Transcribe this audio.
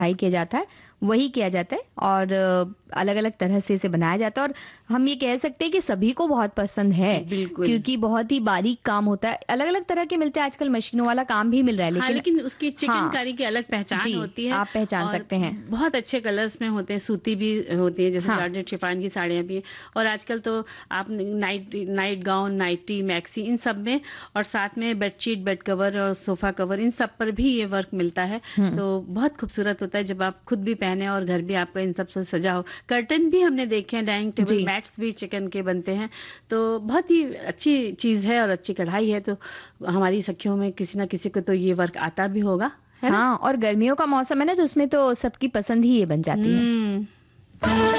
किया जाता है वही किया जाता है और अलग अलग तरह से इसे बनाया जाता है और हम ये कह सकते हैं कि सभी को बहुत पसंद है बिल्कुल। क्योंकि बहुत ही बारीक काम होता है। अलग अलग तरह के मिलते हैं, आजकल मशीनों वाला काम भी मिल रहा है, हाँ, लेकिन उसकी चिकनकारी की अलग पहचान होती है। आप पहचान और सकते हैं। बहुत अच्छे कलर्स में होते हैं, सूती भी होती है, जैसे जॉर्जेट शिफॉन की साड़ियाँ भी। और आजकल तो आप नाइट गाउन, नाइटी, मैक्सी, इन सब में, और साथ में बेडशीट, बेड कवर और सोफा कवर, इन सब पर भी ये वर्क मिलता है। तो बहुत खूबसूरत होता है जब आप खुद भी पहने और घर भी आपका इन सब से सजा हो। कर्टन भी हमने देखे हैं, डाइनिंग टेबल मैट्स भी चिकन के बनते हैं। तो बहुत ही अच्छी चीज है और अच्छी कढ़ाई है। तो हमारी सखियों में किसी ना किसी को तो ये वर्क आता भी होगा, है ना? हाँ, और गर्मियों का मौसम है ना, तो उसमें तो सबकी पसंद ही ये बन जाती है।